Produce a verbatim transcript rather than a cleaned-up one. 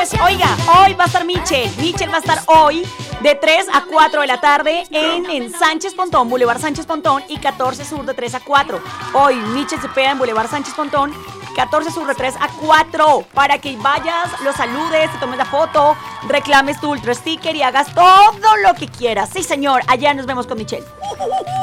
pues, oiga, hoy va a estar Michelle. Michelle va a estar hoy de tres a cuatro de la tarde en, en Sánchez Pontón, Boulevard Sánchez Pontón y catorce Sur de tres a cuatro. Hoy Michelle Cepeda en Boulevard Sánchez Pontón, catorce Sur de tres a cuatro, para que vayas, los saludes, te tomes la foto, reclames tu ultra sticker y hagas todo lo que quieras. Sí, señor, allá nos vemos con Michelle.